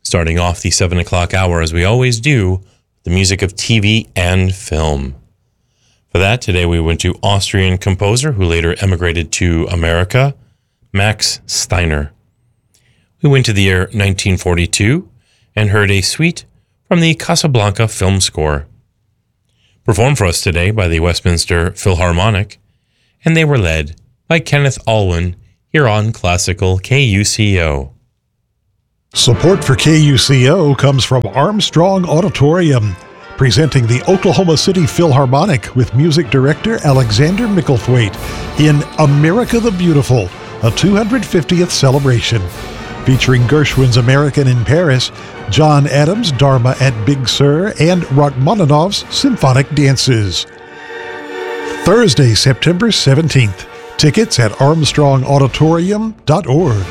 starting off the 7 o'clock hour, as we always do, the music of TV and film. For that, today we went to Austrian composer who later emigrated to America, Max Steiner. We went to the year 1942 and heard a suite from the Casablanca film score. Performed for us today by the Westminster Philharmonic, and they were led by Kenneth Alwyn here on Classical KUCO. Support for KUCO comes from Armstrong Auditorium, presenting the Oklahoma City Philharmonic with music director Alexander Micklethwaite in America the Beautiful, a 250th celebration. Featuring Gershwin's American in Paris, John Adams' Dharma at Big Sur, and Rachmaninoff's Symphonic Dances. Thursday, September 17th. Tickets at armstrongauditorium.org.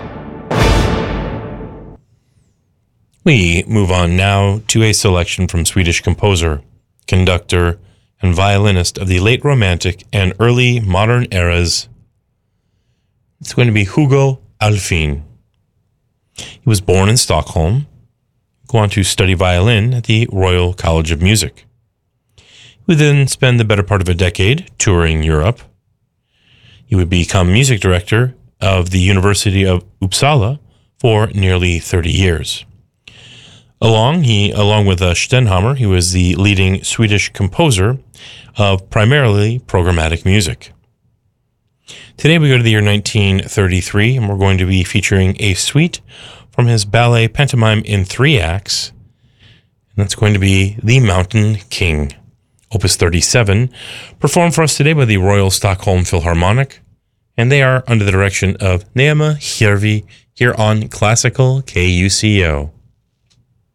We move on now to a selection from Swedish composer, conductor, and violinist of the late Romantic and early modern eras. It's going to be Hugo Alfvén. He was born in Stockholm, go on to study violin at the Royal College of Music. He would then spend the better part of a decade touring Europe. He would become music director of the University of Uppsala for nearly 30 years. Along with Stenhammar, he was the leading Swedish composer of primarily programmatic music. Today we go to the year 1933, and we're going to be featuring a suite from his ballet pantomime in 3 acts, and that's going to be The Mountain King, Opus 37, performed for us today by the Royal Stockholm Philharmonic, and they are under the direction of Neema Järvi here on Classical KUCO.